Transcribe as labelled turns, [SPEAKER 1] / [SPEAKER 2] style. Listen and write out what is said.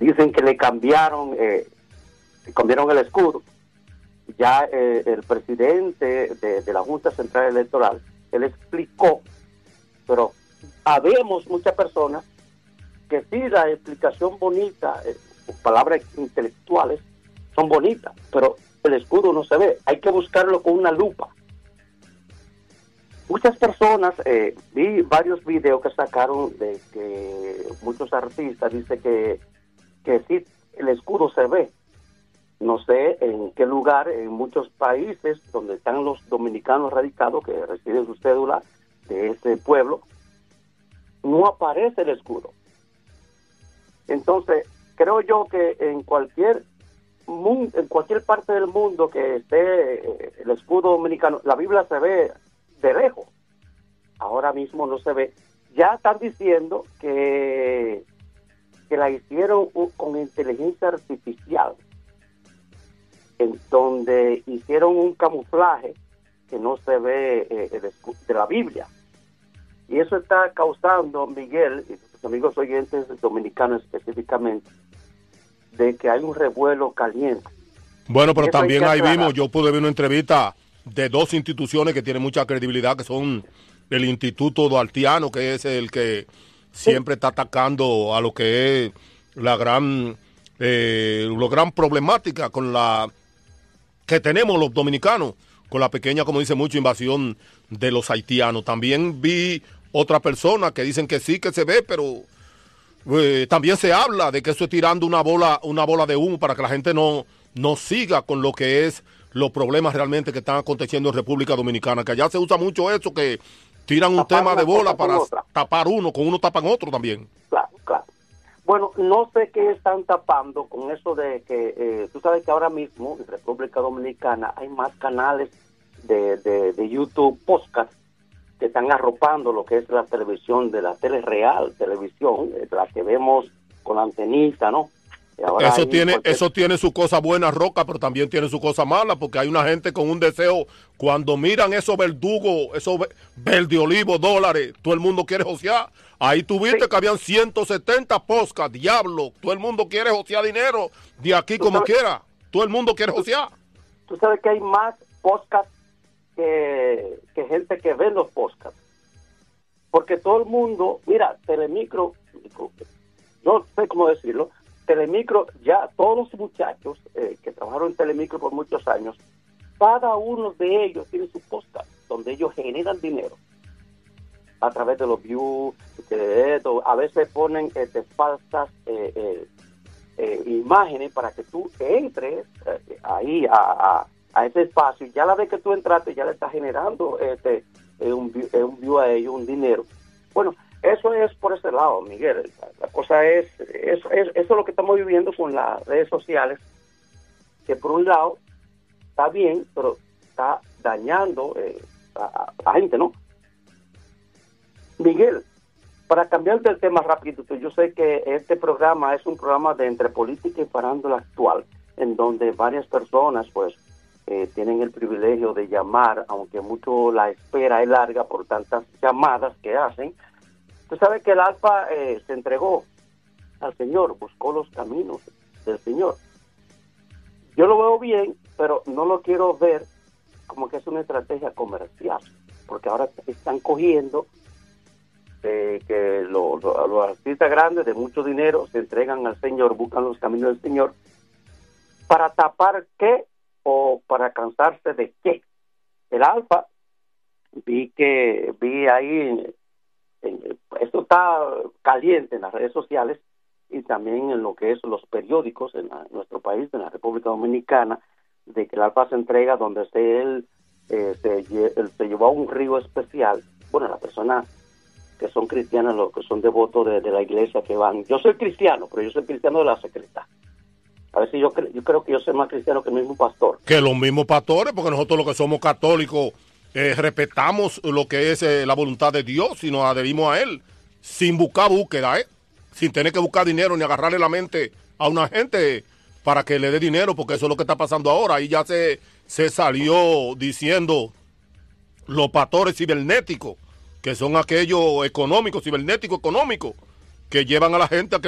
[SPEAKER 1] dicen que le cambiaron el escudo. Ya el presidente de la Junta Central Electoral, él explicó, pero habemos muchas personas que sí, la explicación bonita, palabras intelectuales son bonitas, pero el escudo no se ve, hay que buscarlo con una lupa. Muchas personas, vi varios videos que sacaron de que muchos artistas dicen que sí, el escudo se ve. No sé en qué lugar, en muchos países donde están los dominicanos radicados que reciben su cédula de ese pueblo, no aparece el escudo. Entonces, creo yo que en cualquier parte del mundo que esté el escudo dominicano, la Biblia se ve de lejos. Ahora mismo no se ve. Ya están diciendo que la hicieron con inteligencia artificial, en donde hicieron un camuflaje que no se ve de la Biblia. Y eso está causando, Miguel, y sus amigos oyentes dominicanos específicamente, de que hay un revuelo caliente.
[SPEAKER 2] Bueno, pero también ahí vimos, yo pude ver una entrevista de dos instituciones que tienen mucha credibilidad, que son el Instituto Duartiano, que es el que siempre está atacando a lo que es la gran problemática con la que tenemos los dominicanos, con la pequeña, como dice mucho, invasión de los haitianos. También vi otra persona que dicen que sí, que se ve, pero también se habla de que eso es tirando una bola de humo para que la gente no siga con lo que es los problemas realmente que están aconteciendo en República Dominicana, que allá se usa mucho eso, que tiran un tema de bola para tapar uno, con uno tapan otro también.
[SPEAKER 1] Claro, claro. Bueno, no sé qué están tapando con eso de que, tú sabes que ahora mismo en República Dominicana hay más canales de YouTube, podcast, que están arropando lo que es la televisión, de la tele real, televisión, la que vemos con la antenita, ¿no? Ahora
[SPEAKER 2] eso tiene su cosa buena, Roca, pero también tiene su cosa mala, porque hay una gente con un deseo, cuando miran esos verdugos, esos verde olivo dólares, todo el mundo quiere josear. Ahí tuviste sí, que habían 170 podcasts, diablo, todo el mundo quiere josear dinero, de aquí como quiera, todo el mundo quiere josear.
[SPEAKER 1] Tú sabes que hay más podcasts que gente que ve los podcasts, porque todo el mundo, mira, Telemicro, no sé cómo decirlo, Telemicro, ya todos los muchachos que trabajaron en Telemicro por muchos años, cada uno de ellos tiene su podcast donde ellos generan dinero a través de los views, a veces ponen falsas imágenes para que tú entres ahí a ese espacio, y ya la vez que tú entraste ya le estás generando un view a ellos, un dinero. Bueno, eso es por ese lado, Miguel. La cosa es, eso es lo que estamos viviendo con las redes sociales, que por un lado está bien, pero está dañando a gente, ¿no? Miguel, para cambiar del tema rápido, yo sé que este programa es un programa de entre política y farándula actual, en donde varias personas, pues, tienen el privilegio de llamar, aunque mucho la espera es larga por tantas llamadas que hacen. Tú sabes que el Alfa se entregó al Señor, buscó los caminos del Señor. Yo lo veo bien, pero no lo quiero ver como que es una estrategia comercial, porque ahora están cogiendo que los artistas grandes de mucho dinero se entregan al Señor, buscan los caminos del Señor, para tapar qué o para cansarse de qué. El Alfa, vi ahí, esto está caliente en las redes sociales y también en lo que es los periódicos en nuestro país, en la República Dominicana, de que el Alfa se entrega donde él se llevó a un río especial. Bueno, las personas que son cristianas, los que son devotos de la iglesia que van. Yo soy cristiano, pero yo soy cristiano de la secreta. A ver si yo creo que yo soy más cristiano que el mismo pastor.
[SPEAKER 2] Que los mismos pastores, porque nosotros los que somos católicos respetamos lo que es la voluntad de Dios y nos adherimos a Él, sin buscar búsqueda, sin tener que buscar dinero ni agarrarle la mente a una gente para que le dé dinero, porque eso es lo que está pasando ahora. Ahí ya se salió diciendo los pastores cibernéticos, que son aquellos cibernéticos económicos, que llevan a la gente a que